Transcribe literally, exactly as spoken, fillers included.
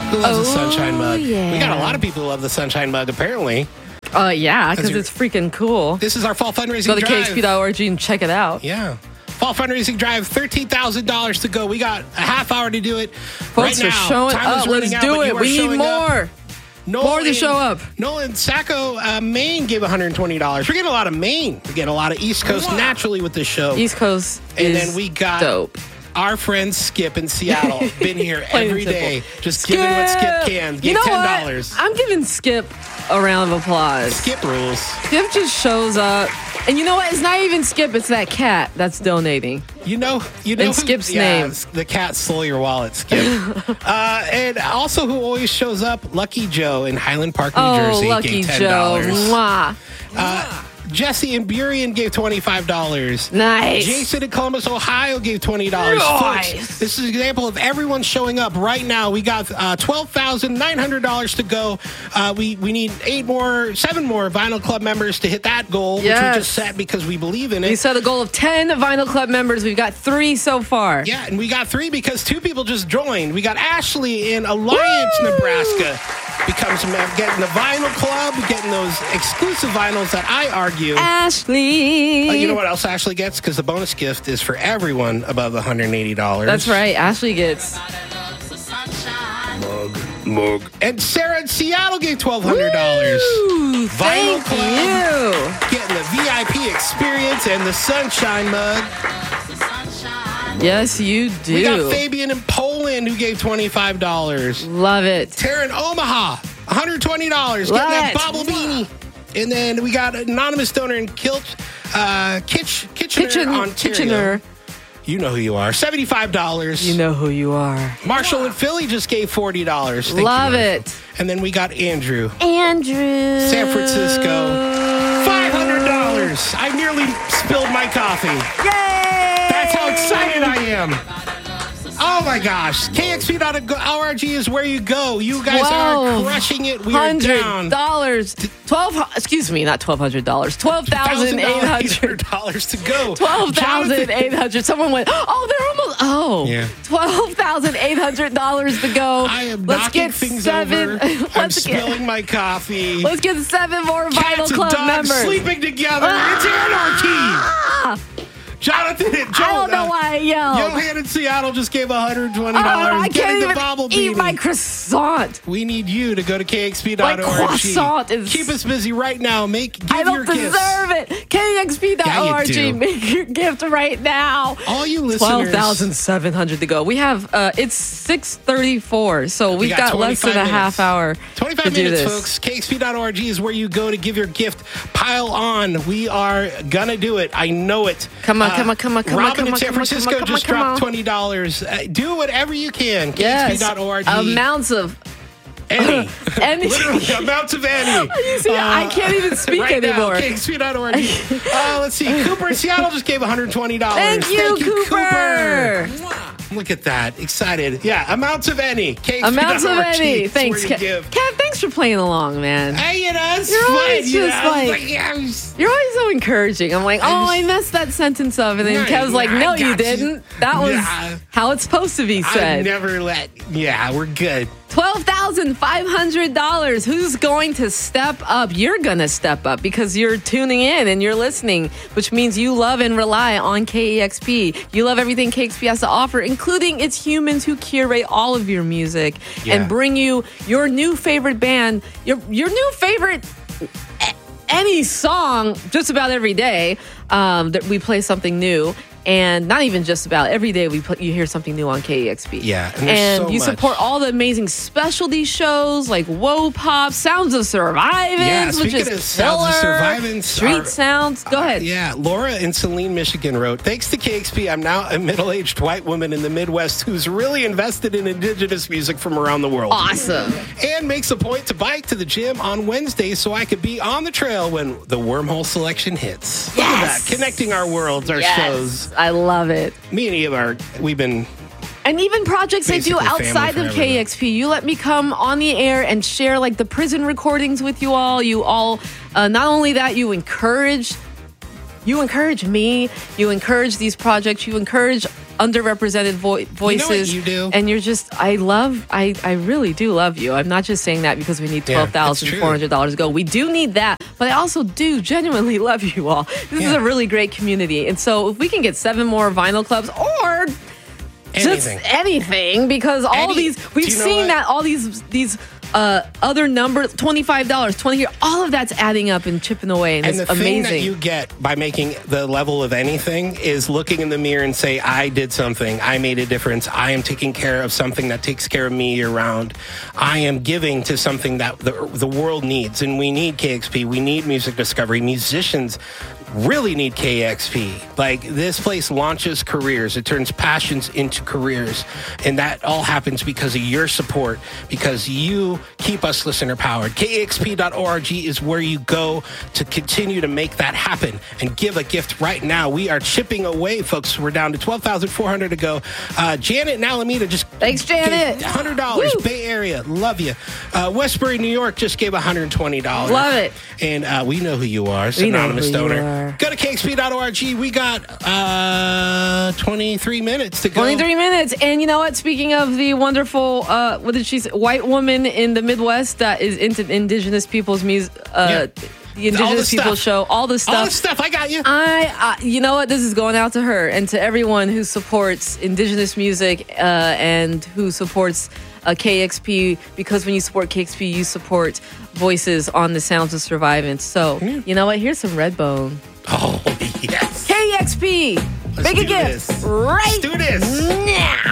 Who loves Oh, a sunshine mug? yeah. We got a lot of people who love the sunshine mug, apparently. Uh, yeah, because you're- it's freaking cool. This is our fall fundraising Go to drive. K X P dot org and check it out. Yeah. Fall fundraising drive, thirteen thousand dollars to go. We got a half hour to do it. Folks right are now. showing Time is up. running Let's out, do but it. you are We need showing up. more. Noel More to in- show up. Noel in Saco, uh, Maine gave one hundred twenty dollars. We're getting a lot of Maine. We get a lot of East Coast naturally with this show. East Coast and is then we got dope. our friend Skip in Seattle. Been here Plain every and day. simple. Just giving what Skip can. You Gave know ten what? dollars. I'm giving Skip a round of applause. Skip rules. Skip just shows up. And you know what? It's not even Skip. It's that cat that's donating. You know, you know And who- Skip's yeah, name. The cat stole your wallet, Skip. uh, and also, who always shows up? Lucky Joe in Highland Park, New Oh, Jersey, Lucky gave ten Joe. dollars. Mwah. Uh, Jesse in Burien gave twenty-five dollars. Nice. Jason in Columbus, Ohio gave twenty dollars. Nice. Folks, this is an example of everyone showing up right now. We got uh, twelve thousand nine hundred dollars to go. Uh, we, we need eight more, seven more Vinyl Club members to hit that goal, which Yes. we just set because we believe in it. We set a goal of ten Vinyl Club members. We've got three so far. Yeah, and we got three because two people just joined. We got Ashley in Alliance, Woo! Nebraska. Becomes a mem- getting the Vinyl Club, getting those exclusive vinyls that I argue. Ashley. Uh, you know what else Ashley gets? Because the bonus gift is for everyone above one hundred eighty dollars. That's right. Ashley gets. Mug. Mug. And Sarah in Seattle gave twelve hundred dollars. Woo! Vinyl Thank Club. you. Getting the V I P experience and the sunshine mug. Yes, you do. We got Fabian in Poland who gave twenty-five dollars. Love it. Tara in Omaha, one hundred twenty dollars. Love Getting that it. bobble beanie. And then we got an anonymous donor in Kilt, uh, Kitch, Kitchener, Kitchen, Ontario. Kitchener. You know who you are. seventy-five dollars. You know who you are. Marshall in Philly just gave forty dollars. Thank Love you, it. And then we got Andrew, Andrew. San Francisco, five hundred dollars. I nearly spilled my coffee. Yay! That's how excited I am. Oh my gosh. K X P dot org is where you go. You guys are crushing it. We are down. dollars. Twelve. Excuse me, not twelve hundred dollars. Twelve thousand eight hundred. dollars to go. Twelve thousand eight hundred. Someone went. Oh, they're almost. Oh. Yeah. Twelve thousand eight hundred dollars to go. I am Let's knocking get things seven. over. I'm Let's spilling get. my coffee. Let's get seven more Cats Vinyl and Club dogs members. sleeping together. It's anarchy. Ah! Jonathan and Joe. I don't know why I yelled. Johan in Seattle just gave one hundred twenty Oh, dollars. I Getting can't the even bobble eat beanie. my croissant. We need you to go to K X P dot org. My croissant is- Keep us busy right now. Make give I your don't gifts. deserve it. K X P dot org. Yeah, you do. Make your gift right now. All you listeners. Twelve thousand seven hundred to go. We have. Uh, it's six thirty-four, so we've got got, less than a twenty-five half hour. twenty-five to do minutes, this. folks. K X P dot org is where you go to give your gift. Pile on. We are gonna do it. I know it. Come on, come on, come on, come on, Robin come in on, San come on, Francisco come on, just come on, dropped come on. twenty dollars. Uh, do whatever you can. K X P Yes, dot org. amounts of. Any. Any. Literally, amounts of any. You see, I can't even speak right anymore. Now, K X P dot org. uh, let's see. Cooper in Seattle just gave one hundred twenty dollars. Thank you, Cooper. Cooper. Look at that. Excited. Yeah, amounts of any. K X P dot org. Amounts of any. It's Thanks, where you Kev. give. Kev, thanks for playing along, man. Hey, you know, it's You're fun. always you just know? like- It's yeah, I was- You're always so encouraging. I'm like, oh, I I, just- messed that sentence up. And then Yeah, Kev's like, yeah, no, I you got you. didn't. That was Yeah. how it's supposed to be I said. never let. Yeah, we're good. twelve thousand five hundred dollars. Who's going to step up? You're going to step up because you're tuning in and you're listening, which means you love and rely on K E X P. You love everything K X P has to offer, including its humans who curate all of your music Yeah. and bring you your new favorite band, your your new favorite a- any song just about every day. Um, that we play something new. And not even just about every day we put you hear something new on K E X P. Yeah, and and, there's so you much. support all the amazing specialty shows like Whoa Pop, Sounds of Survivance, Yeah, which speaking is of Sounds of killer, Survivance, Street our- Sounds. Go ahead. Yeah, Laura in Saline, Michigan wrote, thanks to K X P, I'm now a middle-aged white woman in the Midwest who's really invested in indigenous music from around the world. Awesome. And makes a point to bike to the gym on Wednesdays so I could be on the trail when the wormhole selection hits. Look at Yes. that, connecting our worlds, our Yes, shows. I love it. Me and Eve are, we've been, And even projects I do Basically family outside of forever. K X P. You let me come on the air and share like the prison recordings with you all. You all, uh, not only that, you encourage, you encourage me. You encourage these projects. You encourage underrepresented vo- voices. You do? And you're just, I love, I, I really do love you. I'm not just saying that because we need Yeah, twelve thousand four hundred dollars that's to go. We do need that, but I also do genuinely love you all. This Yeah. is a really great community. And so if we can get seven more vinyl clubs or Anything. just anything, because all Any- these, we've do you know seen what? that all these, these, uh, other numbers, twenty-five dollars, twenty here, all of that's adding up and chipping away. And, And it's the thing that amazing. you get by making the level of anything is looking in the mirror and say, I did something. I made a difference. I am taking care of something that takes care of me year round. I am giving to something that the, the world needs. And we need K X P. We need music discovery. Musicians really need K X P. Like, this place launches careers. It turns passions into careers. And that all happens because of your support, because you keep us listener powered. K X P dot org is where you go to continue to make that happen and give a gift right now. We are chipping away, folks. We're down to twelve thousand four hundred dollars to go. Uh, Janet and Alameda just Thanks, Janet. gave one hundred dollars. Woo. Bay Area, love you. Uh, Westbury, New York just gave one hundred twenty dollars. Love it. And uh, we know who you are, We know Anonymous who you Donor. are. Go to K X P dot org. We got uh, twenty-three minutes to go. twenty-three minutes. And you know what? Speaking of the wonderful, uh, what did she say? White woman in the Midwest that is into indigenous people's music, uh, Yeah. the indigenous the people stuff. show, all the stuff. All the stuff. I got you. I, uh, you know what? This is going out to her and to everyone who supports indigenous music uh, and who supports uh, K X P, because when you support K X P, you support voices on the Sounds of Survivance. So, you know what? Here's some Redbone. Oh, yes. K X P, Let's make a do gift this. right Let's do this. now.